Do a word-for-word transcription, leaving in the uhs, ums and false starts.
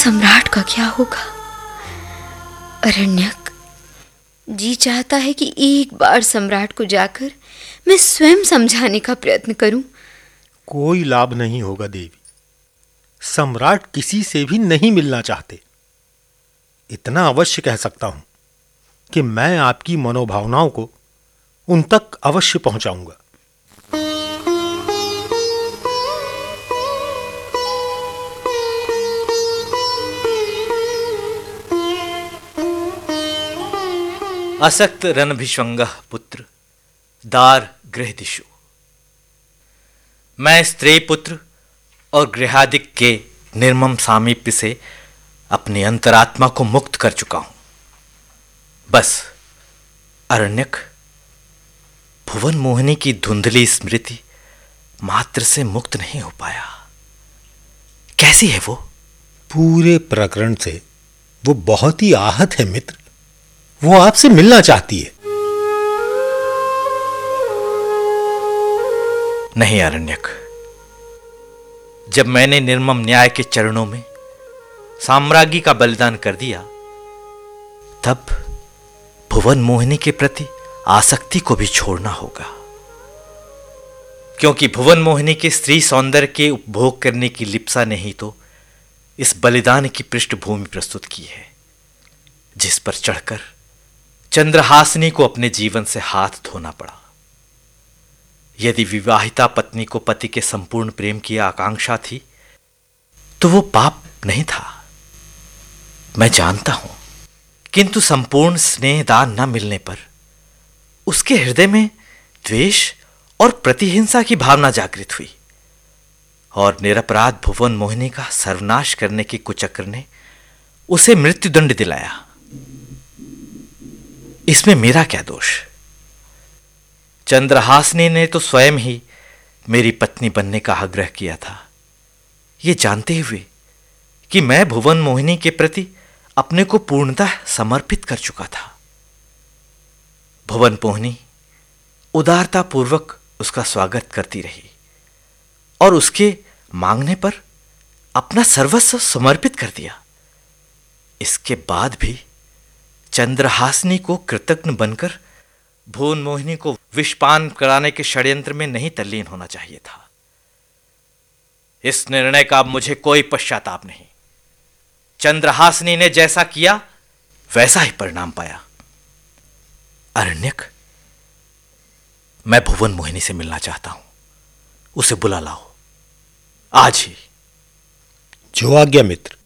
सम्राट का क्या होगा? अरण्यक, जी चाहता है कि एक बार सम्राट को जाकर मैं स्वयं समझाने का प्रयत्न करूं। कोई लाभ नहीं होगा देवी। सम्राट किसी से भी नहीं मिलना चाहते। इतना अवश्य कह सकता हूं कि मैं आपकी मनोभावनाओं को उन तक अवश्य पहुंचाऊंगा। असक्त रणभिष्वंगः पुत्र दार गृहदिशु। मैं स्त्री पुत्र और गृहादिक के निर्मम सामीप्य से अपनी अंतरात्मा को मुक्त कर चुका हूं। बस अरण्यक, भुवन मोहिनी की धुंधली स्मृति मात्र से मुक्त नहीं हो पाया। कैसी है वो? पूरे प्रकरण से वो बहुत ही आहत है मित्र। वो आपसे मिलना चाहती है। नहीं अरण्यक, जब मैंने निर्मम न्याय के चरणों में साम्राज्ञी का बलिदान कर दिया, तब भुवन मोहिनी के प्रति आसक्ति को भी छोड़ना होगा। क्योंकि भुवन मोहिनी के स्त्री सौंदर्य के उपभोग करने की लिप्सा ने ही तो इस बलिदान की पृष्ठभूमि प्रस्तुत की है, जिस पर चढ़कर चंद्रहासिनी को अपने जीवन से हाथ धोना पड़ा। यदि विवाहिता पत्नी को पति के संपूर्ण प्रेम की आकांक्षा थी, तो वो पाप नहीं था, मैं जानता हूं। किंतु संपूर्ण स्नेहदान न मिलने पर उसके हृदय में द्वेष और प्रतिहिंसा की भावना जागृत हुई, और निरपराध भुवन मोहिनी का सर्वनाश करने के कुचक्र ने उसे मृत्युदंड दिलाया। इसमें मेरा क्या दोष? चंद्रहासिनी ने तो स्वयं ही मेरी पत्नी बनने का आग्रह किया था, ये जानते हुए कि मैं भुवन मोहिनी के प्रति अपने को पूर्णतः समर्पित कर चुका था। भुवन मोहिनी उदारतापूर्वक उसका स्वागत करती रही और उसके मांगने पर अपना सर्वस्व समर्पित कर दिया। इसके बाद भी चंद्रहासिनी को कृतज्ञ बनकर भुवन मोहिनी को विषपान कराने के षड्यंत्र में नहीं तल्लीन होना चाहिए था। इस निर्णय का अब मुझे कोई पश्चाताप नहीं। चंद्रहासिनी ने जैसा किया वैसा ही परिणाम पाया। अरण्यक, मैं भुवन मोहिनी से मिलना चाहता हूं। उसे बुला लाओ आज ही। जो आज्ञा मित्र।